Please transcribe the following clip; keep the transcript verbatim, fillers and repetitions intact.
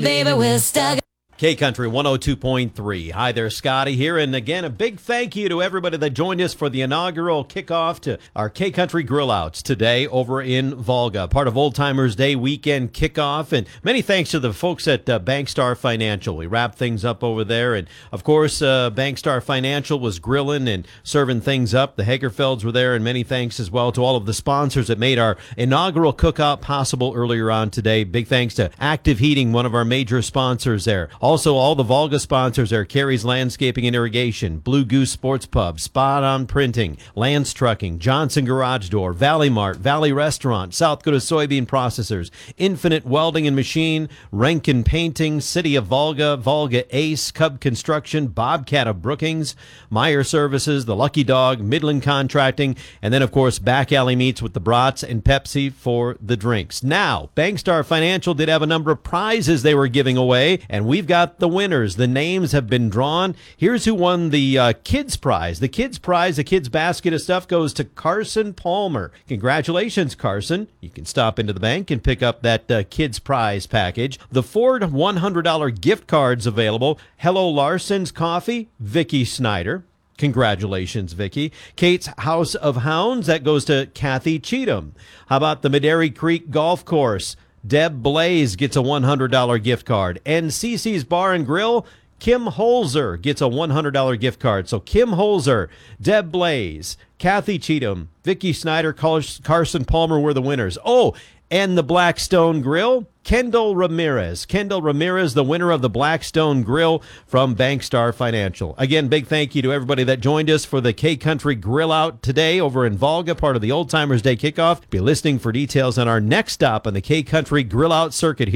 baby, we're stuck. K-Country one oh two point three. Hi there, Scotty here. And again, a big thank you to everybody that joined us for the inaugural kickoff to our K-Country Grill Outs today over in Volga, part of Old Timers Day weekend kickoff. And many thanks to the folks at uh, Bankstar Financial. We wrapped things up over there. And, of course, uh, Bankstar Financial was grilling and serving things up. The Hagerfelds were there. And many thanks as well to all of the sponsors that made our inaugural cookout possible earlier on today. Big thanks to Active Heating, one of our major sponsors there. Also, all the Volga sponsors are Carey's Landscaping and Irrigation, Blue Goose Sports Pub, Spot On Printing, Lance Trucking, Johnson Garage Door, Valley Mart, Valley Restaurant, South Dakota Soybean Processors, Infinite Welding and Machine, Rankin Painting, City of Volga, Volga Ace, Cub Construction, Bobcat of Brookings, Meyer Services, The Lucky Dog, Midland Contracting, and then, of course, Back Alley Meats with the brats and Pepsi for the drinks. Now, Bankstar Financial did have a number of prizes they were giving away, and we've got the winners. The names have been drawn. Here's who won the uh, kids prize. The kids prize, the kids basket of stuff goes to Carson Palmer. Congratulations, Carson. You can stop into the bank and pick up that uh, kids prize package. The Ford one hundred dollars gift cards available. Hello Larson's Coffee, Vicky Snyder. Congratulations, Vicky. Kate's House of Hounds, that goes to Kathy Cheatham. How about the Maderi Creek Golf Course? Deb Blaze gets a one hundred dollars gift card. And Cece's Bar and Grill, Kim Holzer gets a one hundred dollars gift card. So Kim Holzer, Deb Blaze, Kathy Cheatham, Vicky Snyder, Carson Palmer were the winners. Oh, and the Blackstone Grill, Kendall Ramirez. Kendall Ramirez, the winner of the Blackstone Grill from Bankstar Financial. Again, big thank you to everybody that joined us for the K-Country Grill Out today over in Volga, part of the Old Timers Day kickoff. Be listening for details on our next stop on the K-Country Grill Out circuit here.